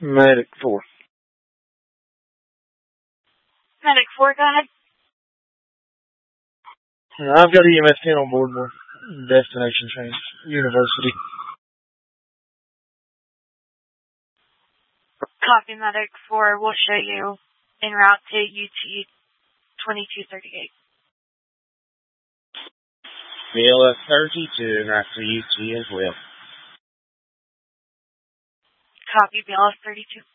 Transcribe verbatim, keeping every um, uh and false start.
Medic four. Medic four, go ahead. I've got E M S ten on board more. Destination change. University. Copy, Medic four. We'll show you en route to U T twenty-two thirty-eight. B L S thirty-two, en route to U T as well. Copy, B L S thirty-two.